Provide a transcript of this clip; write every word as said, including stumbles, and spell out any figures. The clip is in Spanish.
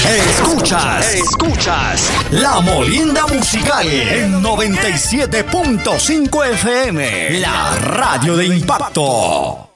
Escuchas, escuchas La Molienda Musical en noventa y siete punto cinco F M, la radio de impacto.